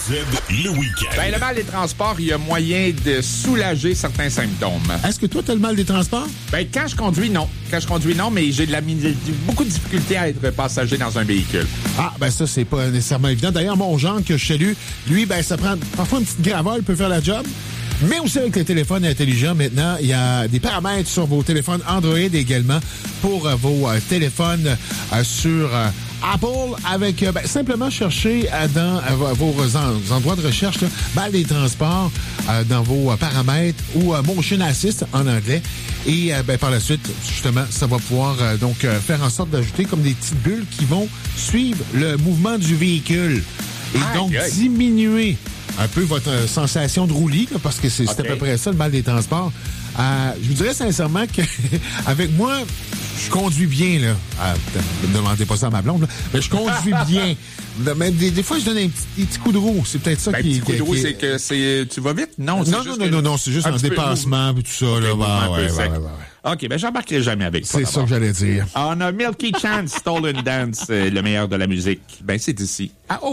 le week-end. Ben, le mal des transports, il y a moyen de soulager certains symptômes. Est-ce que toi, t'as le mal des transports? Ben, quand je conduis, non. Mais j'ai beaucoup de difficultés à être passager dans un véhicule. Ah, ben ça, c'est pas nécessairement évident. D'ailleurs, mon genre que je salue, lui, ben ça prend parfois une petite gravole peut faire la job. Mais aussi avec les téléphones intelligents, maintenant, il y a des paramètres sur vos téléphones Android également pour vos téléphones sur Apple avec simplement chercher dans vos endroits de recherche là, mal des transports dans vos paramètres ou Motion Assist en anglais. Et par la suite, justement, ça va pouvoir faire en sorte d'ajouter comme des petites bulles qui vont suivre le mouvement du véhicule et donc diminuer un peu votre sensation de roulis, là, parce que c'est à peu près ça, le mal des transports. Je vous dirais sincèrement que avec moi, je conduis bien, là. Ne me demandez pas ça à ma blonde, là, mais je conduis bien. Mais des fois, je donne des petits coups de roue. C'est peut-être ça qui... petit coup de roue, c'est que tu vas vite? Non, c'est juste un dépassement et tout ça. Okay, là. Ouais. OK, j'embarquerai jamais avec toi. C'est ça que j'allais dire. On a Milky Chance, Stolen Dance, le meilleur de la musique. Ben, c'est ici.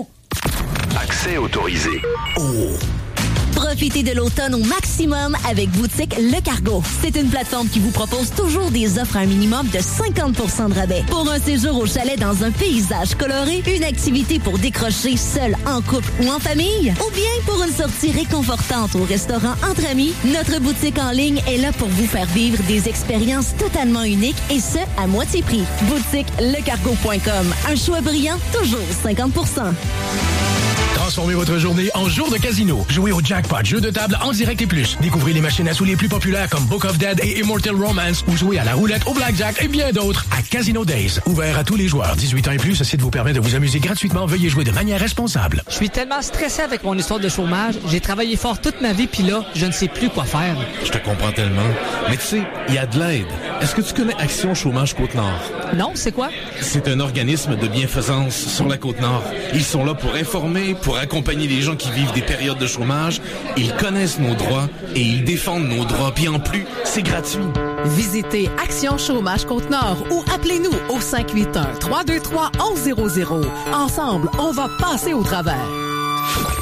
Accès autorisé. Profitez de l'automne au maximum avec Boutique Le Cargo. C'est une plateforme qui vous propose toujours des offres à un minimum de 50% de rabais. Pour un séjour au chalet dans un paysage coloré, une activité pour décrocher seul, en couple ou en famille, ou bien pour une sortie réconfortante au restaurant entre amis, notre boutique en ligne est là pour vous faire vivre des expériences totalement uniques et ce, à moitié prix. BoutiqueLeCargo.com. Un choix brillant, toujours 50%. Transformez votre journée en jour de casino. Jouez au jackpot, jeux de table en direct et plus. Découvrez les machines à sous les plus populaires comme Book of Dead et Immortal Romance ou jouez à la roulette, au blackjack et bien d'autres à Casino Days. Ouvert à tous les joueurs. 18 ans et plus, ce site vous permet de vous amuser gratuitement. Veuillez jouer de manière responsable. Je suis tellement stressé avec mon histoire de chômage. J'ai travaillé fort toute ma vie puis là, je ne sais plus quoi faire. Je te comprends tellement. Mais tu sais, il y a de l'aide. Est-ce que tu connais Action Chômage Côte-Nord? Non, c'est quoi? C'est un organisme de bienfaisance sur la Côte-Nord. Ils sont là pour informer, pour accompagner les gens qui vivent des périodes de chômage. Ils connaissent nos droits et ils défendent nos droits. Puis en plus, c'est gratuit. Visitez Action Chômage Côte-Nord ou appelez-nous au 581-323-1100. Ensemble, on va passer au travers.